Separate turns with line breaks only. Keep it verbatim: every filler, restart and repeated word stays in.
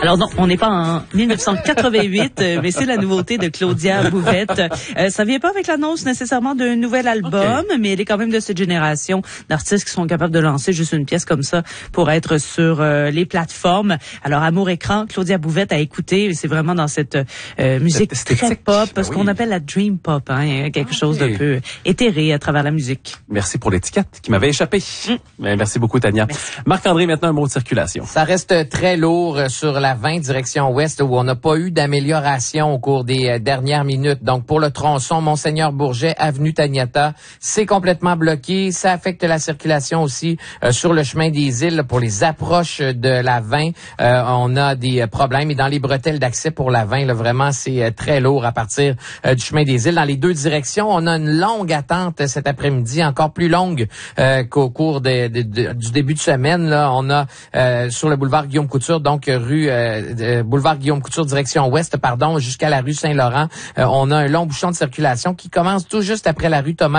Alors non, on n'est pas en dix-neuf cent quatre-vingt-huit, mais c'est la nouveauté de Claudia Bouvette. Euh, ça vient pas avec l'annonce nécessairement d'un nouvel album, okay. mais elle est quand même de cette génération d'artistes qui sont capables de lancer juste une pièce comme ça pour être sur euh, les plateformes. Alors Amour écran, Claudia Bouvette à écouter, c'est vraiment dans cette euh, musique très pop, ce oui. qu'on appelle la dream pop, hein, quelque okay. chose de peu éthéré à travers la musique.
Merci pour l'étiquette qui m'avait échappé. Mm. Merci beaucoup Tania. Merci. Marc-André, maintenant un mot de circulation.
Ça reste très lourd sur la vingt direction ouest où on n'a pas eu d'amélioration au cours des dernières minutes. Donc pour le tronçon Monseigneur Bourget, avenue Taniata, c'est complètement bloqué. Ça affecte la circulation aussi euh, sur le chemin des îles pour les approches de la vingt. Euh, on a des problèmes et dans les bretelles d'accès pour la vingt, là, vraiment c'est très lourd à partir euh, du chemin des îles. Dans les deux directions, on a une longue attente cet après-midi, encore plus longue euh, qu'au cours de, de, de, du début de semaine. Là, on a euh, sur le boulevard Guillaume Couture, donc rue euh, de, boulevard Guillaume Couture direction ouest, pardon, jusqu'à la rue Saint-Laurent. Euh, on a un long bouchon de circulation qui commence tout juste après la rue Thomas